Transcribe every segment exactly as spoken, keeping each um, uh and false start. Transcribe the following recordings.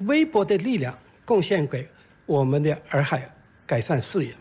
微薄的力量贡献给我们的洱海改善事业。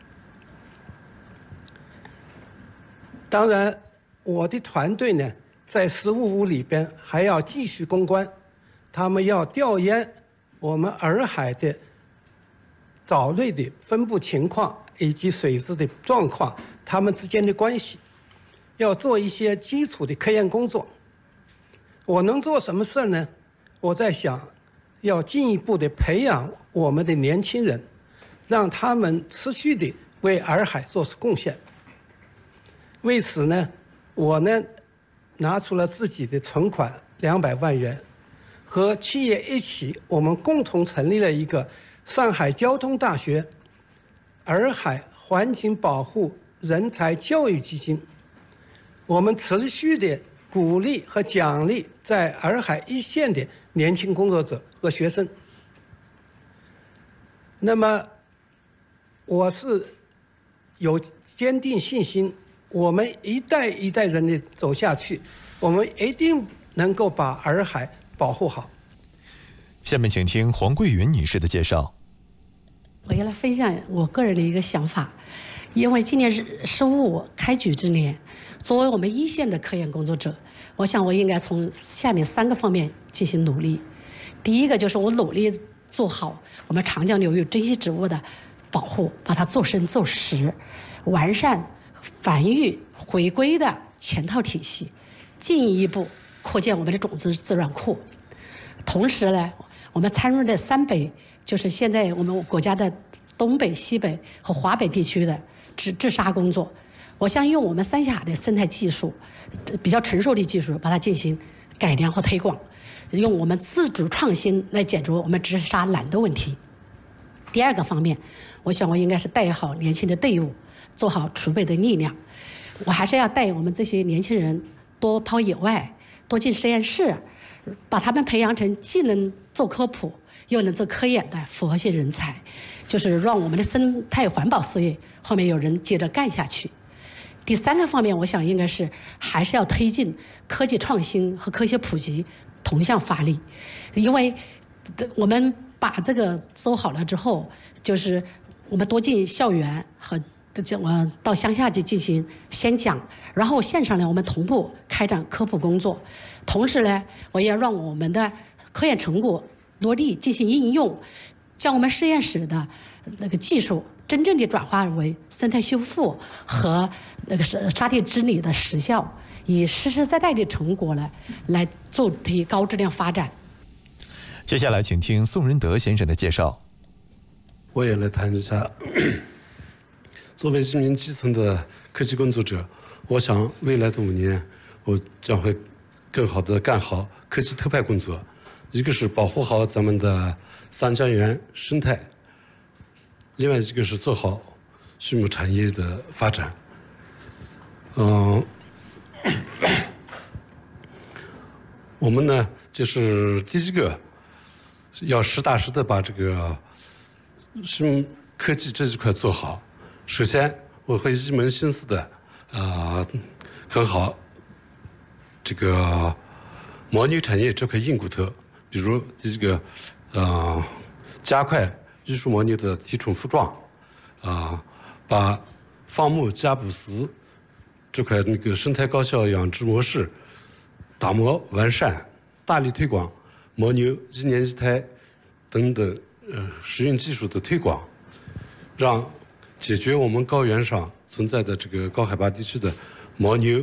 当然，我的团队呢，在十五屋里边还要继续攻关，他们要调研我们洱海的藻类的分布情况以及水质的状况，它们之间的关系，要做一些基础的科研工作。我能做什么事儿呢？我在想，要进一步的培养我们的年轻人，让他们持续的为洱海做出贡献。为此呢，我呢拿出了自己的存款两百万元，和企业一起，我们共同成立了一个上海交通大学洱海环境保护人才教育基金。我们持续的鼓励和奖励在洱海一线的年轻工作者和学生。那么，我是有坚定信心，我们一代一代人的走下去，我们一定能够把洱海保护好。 下面请听黄桂云女士的介绍。 我要来分享我个人的一个想法，因为今年是十五开局之年，作为我们一线的科研工作者，我想我应该从下面三个方面进行努力。第一个就是我努力做好我们长江流域珍稀植物的保护，把它做深做实，完善繁育回归的全套体系，进一步扩建我们的种子资源库。同时呢，我们参与的三北，就是现在我们国家的东北、西北和华北地区的治治沙工作，我想用我们三峡的生态技术，比较成熟的技术，把它进行改良和推广，用我们自主创新来解决我们治沙难的问题。第二个方面，我想我应该是带好年轻的队伍，做好储备的力量。我还是要带我们这些年轻人多跑野外，多进实验室，把他们培养成既能做科普又能做科研的复合性人才，就是让我们的生态环保事业后面有人接着干下去。第三个方面，我想应该是还是要推进科技创新和科学普及同向发力，因为我们把这个做好了之后，就是我们多进校园和我到乡下去进行宣讲，然后线上呢，我们同步开展科普工作，同时呢，我也让我们的科研成果落地进行应用，将我们实验室的那个技术真正的转化为生态修复和那个沙地治理的实效，以实实在在的成果呢，来做提高质量发展。 接下来，请听宋仁德先生的介绍。 我也来谈一下。作为一名基层的科技工作者，我想未来的五年，我将会更好的干好科技特派工作。一个是保护好咱们的三江源生态，另外一个是做好畜牧产业的发展。嗯，我们呢，就是第一个要实打实的把这个畜牧科技这一块做好。首先，我会一门心思的，啊、呃，很好这个牦牛产业这块硬骨头，比如第一个，呃，加快玉树牦牛的体重复壮，啊、呃，把放牧加捕食这块那个生态高效养殖模式打磨完善，大力推广牦牛一年一胎等等呃实用技术的推广，让解决我们高原上存在的这个高海拔地区的牦牛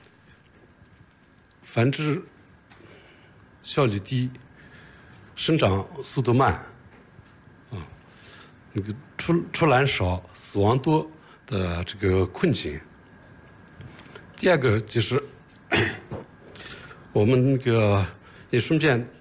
繁殖效率低、生长速度慢，啊，那个出出栏少、死亡多的这个困境。第二个就是我们那个也顺便